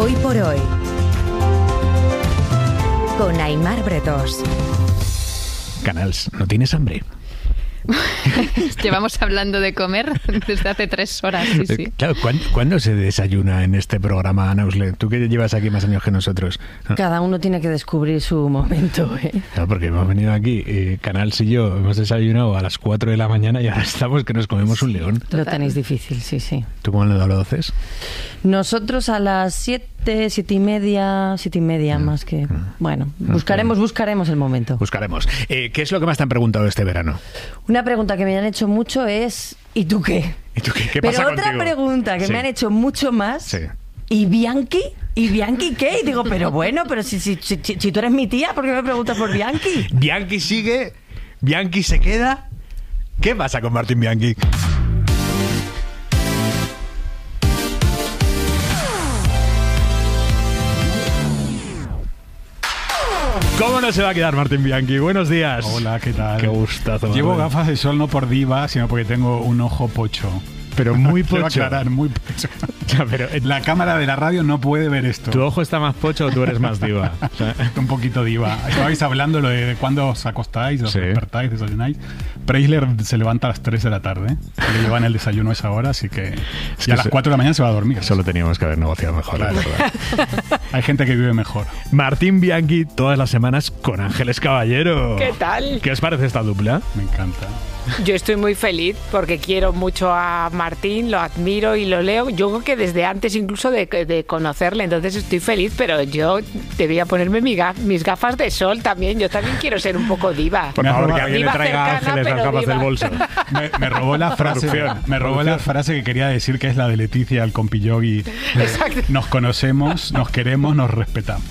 Hoy por hoy, con Aimar Bretos. Canals, ¿no tienes hambre? Llevamos hablando de comer desde hace 3 horas, sí. Claro, ¿cuándo se desayuna en este programa, Ana Usle? Tú que llevas aquí más años que nosotros. Cada uno tiene que descubrir su momento, ¿eh? Claro, porque hemos venido aquí, Canals y yo, hemos desayunado a las 4 de la mañana y ahora estamos que nos comemos un león. Lo tenéis difícil, sí. ¿Tú cómo lo haces? Nosotros a las 7 y media más que... Bueno, buscaremos el momento. Buscaremos. ¿Qué es lo que más te han preguntado este verano? Una pregunta que me han hecho mucho es ¿y tú qué? ¿Y tú qué pasa Pero contigo? otra pregunta que me han hecho mucho más, Sí. ¿y Bianchi? ¿Y Bianchi qué? Y digo, pero bueno, pero si tú eres mi tía, ¿por qué me preguntas por Bianchi? ¿Bianchi sigue? ¿Bianchi se queda? ¿Qué pasa con Martín Bianchi? ¿Cómo no se va a quedar Martín Bianchi? Buenos días. Hola, ¿qué tal? Qué gustazo. Llevo Martín. gafas de sol no por diva, sino porque tengo un ojo pocho. Pero muy Quiero pocho. aclarar, muy pocho. Ya, pero, La cámara de la radio no puede ver esto. ¿tu ojo está más pocho o tú eres más diva? O sea, Un poquito diva. Estabais hablando lo de cuándo os acostáis, os Sí. despertáis, desayunáis. Preisler se levanta a las 3 de la tarde. Le llevan el desayuno a esa hora, así que... Es y a que las 4 de la mañana se va a dormir. eso lo teníamos que haber negociado mejor, la Claro. verdad. Hay gente que vive mejor. Martín Bianchi todas las semanas con Ángeles Caballero. ¿Qué tal? ¿Qué os parece esta dupla? Me encanta. Yo estoy muy feliz porque quiero mucho a Martín, lo admiro y lo leo. Yo creo que desde antes incluso de conocerle, entonces estoy feliz, pero yo debía ponerme mis gafas de sol también. Yo también quiero ser un poco diva. Por Me favor, roba- que alguien le diva traiga a cercana, Ángeles las pero gafas diva. del bolso. Me robó la frase. Producción. La frase que quería decir, que es la de Leticia, el compillogi. Exacto. Nos conocemos, nos queremos, nos respetamos.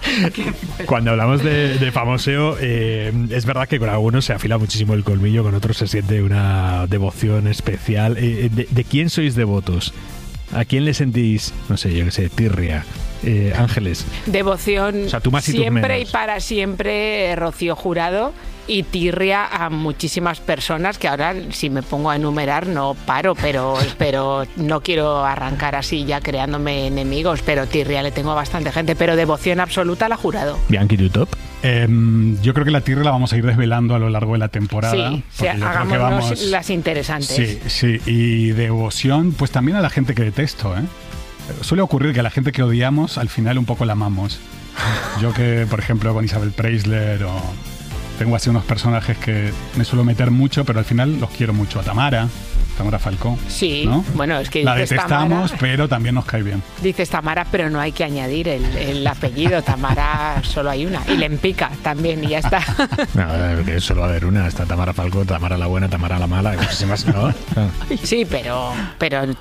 Cuando hablamos de famoseo, es verdad que con algunos se afila muchísimo el colmillo, con otros se siente una devoción especial. ¿De quién sois devotos? ¿A quién le sentís, no sé, yo qué sé, tirria? Ángeles. Devoción O sea, tú más y tú siempre menos. y para siempre, Rocío Jurado, y tirria a muchísimas personas que ahora, si me pongo a enumerar, no paro, pero no quiero arrancar así ya creándome enemigos, pero tirria le tengo a bastante gente, pero devoción absoluta a la Jurado. Bianchi, tu top. Yo creo que la tierra la vamos a ir desvelando a lo largo de la temporada. Sí, porque yo creo que hagámonos vamos- las interesantes. Sí. Y devoción, pues también a la gente que detesto, ¿eh? Suele ocurrir que a la gente que odiamos, al final un poco la amamos. Yo que, por ejemplo, con Isabel Preisler o... Tengo así unos personajes que me suelo meter mucho, pero al final los quiero mucho. A Tamara Falcó. Sí, ¿no? bueno, es que La dices detestamos, Tamara, pero también nos cae bien. dices Tamara, pero no hay que añadir el apellido. Tamara solo hay una. Y Lempica también, y ya está. No, que solo va a haber una. Está Tamara Falcó, Tamara la buena, Tamara la mala, y muchísimas, ¿no? Sí, pero Tamara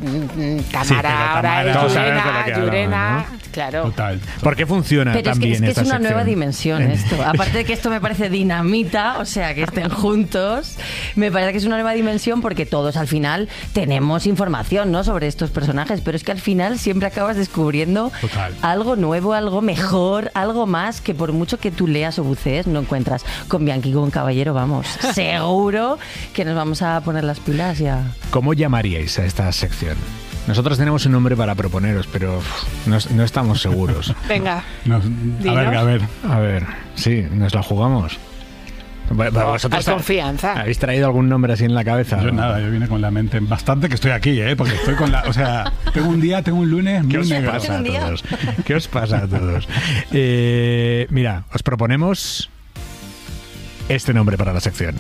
pero ahora Tamara- es Todos sabemos de lo que Llurena, hablamos, claro. Total. ¿Por qué funciona Pero es tan que, bien es esta una nueva sección? dimensión esto. Aparte de que esto me parece dinamita, o sea, que estén juntos, me parece que es una nueva dimensión porque todos al final tenemos información, ¿no?, sobre estos personajes, pero es que al final siempre acabas descubriendo Total. algo nuevo, algo mejor, algo más que por mucho que tú leas o bucees no encuentras. Con Bianchi y con Caballero, vamos, seguro que nos vamos a poner las pilas ya. ¿Cómo llamaríais a esta sección? Nosotros tenemos un nombre para proponeros, pero no estamos seguros. Venga. A ver. A ver, sí, nos la jugamos. ¿Vosotros Hay confianza. habéis traído algún nombre así en la cabeza? Yo nada, yo vine con la mente bastante que estoy aquí, porque estoy con la... O sea, tengo un lunes ¿Qué muy os negro. pasa a Un día. todos? ¿Qué os pasa a todos? Mira, os proponemos este nombre para la sección.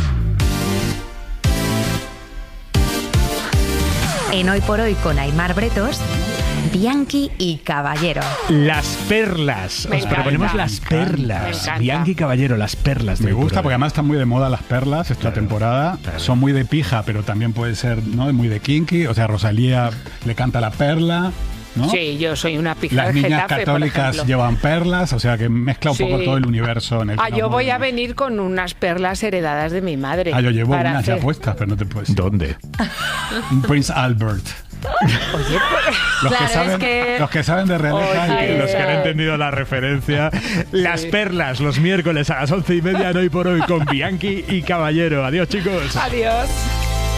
En Hoy por Hoy con Aimar Bretos, Bianchi y Caballero. Las perlas. Me Os encanta. proponemos las Me perlas. encanta. Bianchi Caballero, las perlas. Me del gusta programa. porque además están muy de moda las perlas esta Claro, temporada. claro. Son muy de pija, pero también puede ser, ¿no?, muy de kinky. O sea, Rosalía le canta la perla, ¿no? Sí, yo soy una pija Las de niñas Getafe, por católicas ejemplo. llevan perlas, o sea que mezcla un Sí. poco todo el universo en el que Yo nos voy a movemos. venir con unas perlas heredadas de mi madre. Yo llevo para unas ya hacer- puestas, pero no te puedes. ¿Dónde? Un Prince Albert. Oye, Los, Claro, que es saben, que- los que saben de realeza. Oye. Los que han entendido la referencia. Las perlas, los miércoles a las 11:30 en Hoy por Hoy con Bianchi y Caballero. Adiós, chicos. adiós.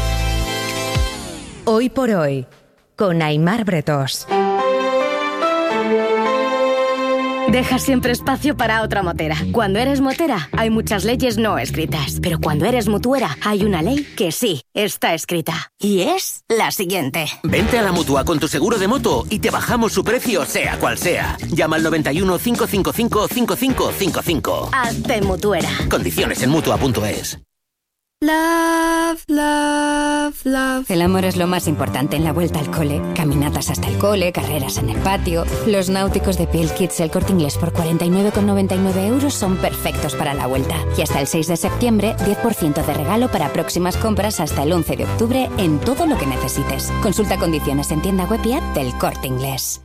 Hoy por Hoy con Aimar Bretos. Deja siempre espacio para otra motera. Cuando eres motera, hay muchas leyes no escritas. Pero cuando eres mutuera, hay una ley que sí está escrita. Y es la siguiente. Vente a la Mutua con tu seguro de moto y te bajamos su precio, sea cual sea. Llama al 91 555 5555. Hazte mutuera. Condiciones en Mutua.es. Love, love, love. El amor es lo más importante en la vuelta al cole. Caminatas hasta el cole, carreras en el patio. Los náuticos de Piel Kids El Corte Inglés por 49,99 € son perfectos para la vuelta. Y hasta el 6 de septiembre, 10% de regalo para próximas compras hasta el 11 de octubre en todo lo que necesites. Consulta condiciones en tienda web y app del Corte Inglés.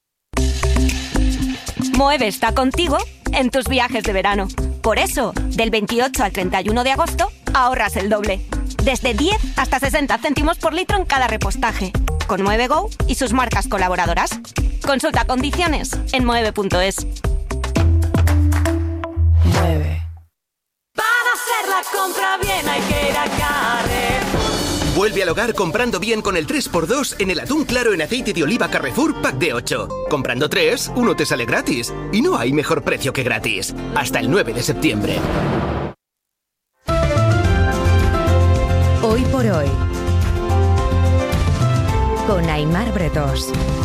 Moeve está contigo en tus viajes de verano. Por eso, del 28 al 31 de agosto, ahorras el doble. Desde 10 hasta 60 céntimos por litro en cada repostaje. Con Moeve Go y sus marcas colaboradoras. Consulta condiciones en moeve.es. Mueve. Para hacer la compra bien hay que ir a Carrefour. Vuelve al hogar comprando bien con el 3x2 en el atún claro en aceite de oliva Carrefour Pack de 8. Comprando 3, uno te sale gratis. Y no hay mejor precio que gratis. Hasta el 9 de septiembre. Hoy por hoy, con Aimar Bretos.